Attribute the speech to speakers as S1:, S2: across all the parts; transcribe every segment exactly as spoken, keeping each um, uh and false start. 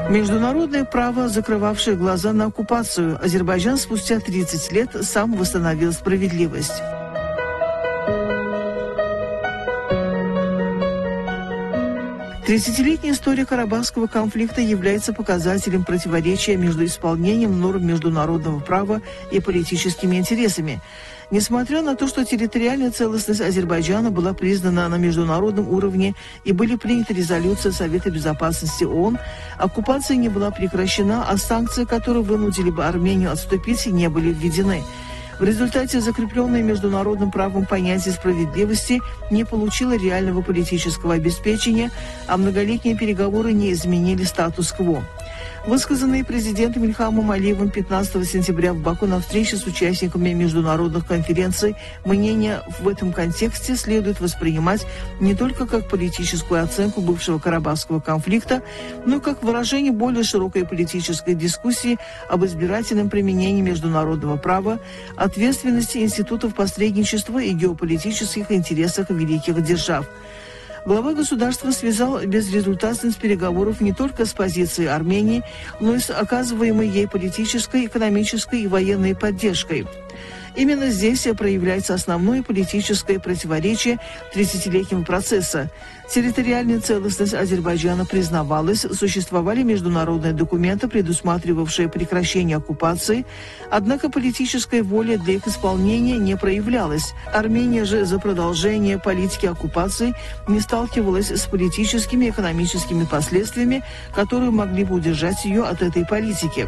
S1: Международное право, закрывавшее глаза на оккупацию, Азербайджан спустя тридцать лет сам восстановил справедливость. Тридцатилетняя история Карабахского конфликта является показателем противоречия между исполнением норм международного права и политическими интересами. Несмотря на то, что территориальная целостность Азербайджана была признана на международном уровне и были приняты резолюции Совета Безопасности ООН, оккупация не была прекращена, а санкции, которые вынудили бы Армению отступить, не были введены. В результате закрепленное международным правом понятие справедливости не получило реального политического обеспечения, а многолетние переговоры не изменили статус-кво. Высказанные президентом Ильхамом Алиевым пятнадцатого сентября в Баку на встрече с участниками международных конференций мнения в этом контексте следует воспринимать не только как политическую оценку бывшего Карабахского конфликта, но и как выражение более широкой политической дискуссии об избирательном применении международного права, ответственности институтов посредничества и геополитических интересах великих держав. Глава государства связал безрезультатность переговоров не только с позицией Армении, но и с оказываемой ей политической, экономической и военной поддержкой. Именно здесь проявляется основное политическое противоречие тридцатилетнего процесса. Территориальная целостность Азербайджана признавалась, существовали международные документы, предусматривавшие прекращение оккупации, однако политическая воля для их исполнения не проявлялась. Армения же за продолжение политики оккупации не сталкивалась с политическими и экономическими последствиями, которые могли бы удержать ее от этой политики.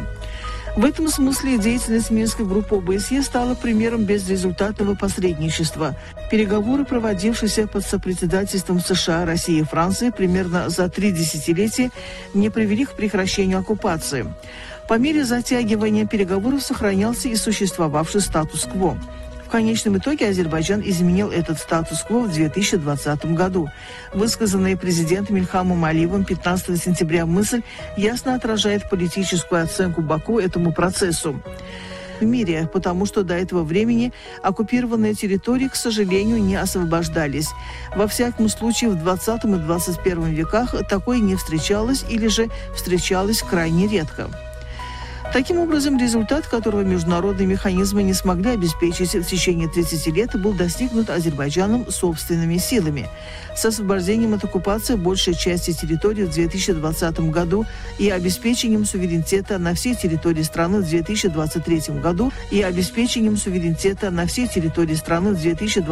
S1: В этом смысле деятельность Минской группы ОБСЕ стала примером безрезультатного посредничества. Переговоры, проводившиеся под сопредседательством США, России и Франции примерно за три десятилетия, не привели к прекращению оккупации. По мере затягивания переговоров сохранялся и существовавший статус-кво. В конечном итоге Азербайджан изменил этот статус-кво в две тысячи двадцатом году. Высказанная президентом Ильхамом Алиевым пятнадцатого сентября мысль ясно отражает политическую оценку Баку этому процессу в мире, потому что до этого времени оккупированные территории, к сожалению, не освобождались. Во всяком случае, в двадцатом и двадцать первом веках такое не встречалось или же встречалось крайне редко. Таким образом, результат, которого международные механизмы не смогли обеспечить в течение тридцати лет, был достигнут Азербайджаном собственными силами. С освобождением от оккупации большей части территории в две тысячи двадцатом году и обеспечением суверенитета на всей территории страны в две тысячи двадцать третьем году и обеспечением суверенитета на всей территории страны в две тысячи двадцать